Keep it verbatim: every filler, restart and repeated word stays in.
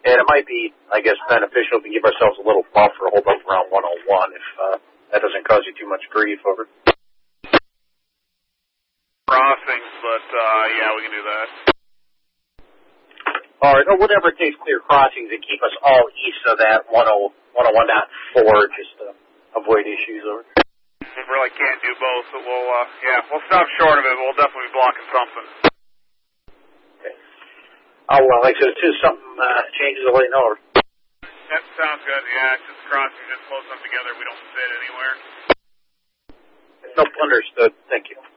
And it might be, I guess, beneficial to give ourselves a little buffer, hold up around one oh one if uh, that doesn't cause you too much grief over. Crossings, but uh, yeah, we can do that. All right, or whatever it takes, clear crossings and keep us all east of that one oh one point four just to avoid issues over. We really can't do both, but we'll, uh, yeah, we'll stop short of it. We'll definitely be blocking something. Okay. Oh, well, like I said, as soon as something uh, changes, I'll let you know. That sounds good, yeah. It's just crossing, just close them together. We don't fit anywhere. No, understood. Thank you.